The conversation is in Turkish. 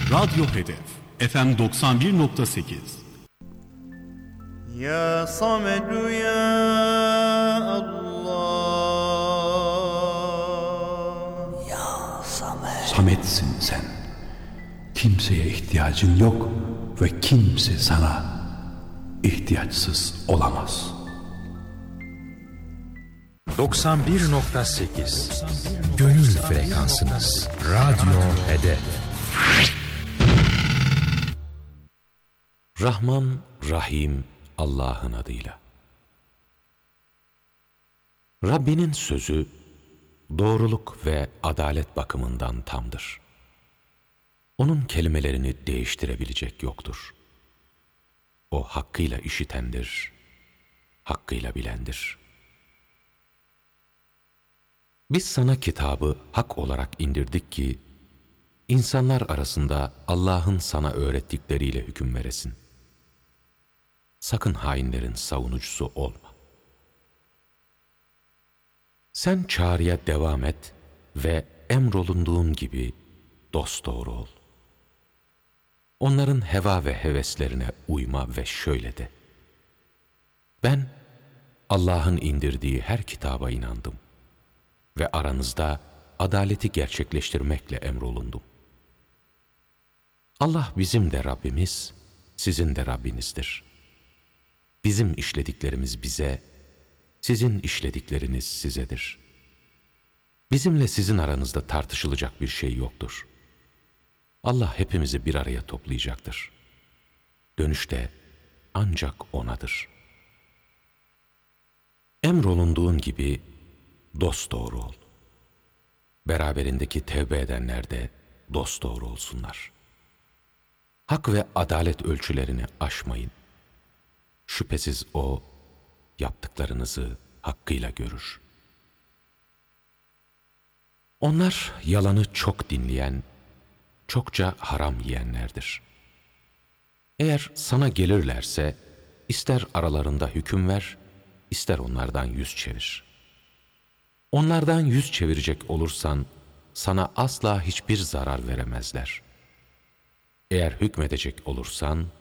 Radyo Hedef FM 91.8. Ya Samedu ya Allah. Ya Samet. Sametsin sen. Kimseye ihtiyacın yok ve kimse sana ihtiyaçsız olamaz. 91.8 Gönül frekansınız. Radyo Hedef. Rahman, Rahim Allah'ın adıyla. Rabbinin sözü doğruluk ve adalet bakımından tamdır. Onun kelimelerini değiştirebilecek yoktur. O hakkıyla işitendir, hakkıyla bilendir. Biz sana kitabı hak olarak indirdik ki, insanlar arasında Allah'ın sana öğrettikleriyle hüküm veresin. Sakın hainlerin savunucusu olma. Sen çağrıya devam et ve emrolunduğun gibi dosdoğru ol. Onların heva ve heveslerine uyma ve şöyle de: ben Allah'ın indirdiği her kitaba inandım ve aranızda adaleti gerçekleştirmekle emrolundum. Allah bizim de Rabbimiz, sizin de Rabbinizdir. Bizim işlediklerimiz bize, sizin işledikleriniz sizedir. Bizimle sizin aranızda tartışılacak bir şey yoktur. Allah hepimizi bir araya toplayacaktır. Dönüş de ancak O'nadır. Emrolunduğun gibi dosdoğru ol. Beraberindeki tevbe edenler de dosdoğru olsunlar. Hak ve adalet ölçülerini aşmayın. Şüphesiz O, yaptıklarınızı hakkıyla görür. Onlar yalanı çok dinleyen, çokça haram yiyenlerdir. Eğer sana gelirlerse, ister aralarında hüküm ver, ister onlardan yüz çevir. Onlardan yüz çevirecek olursan, sana asla hiçbir zarar veremezler. Eğer hükmedecek olursan,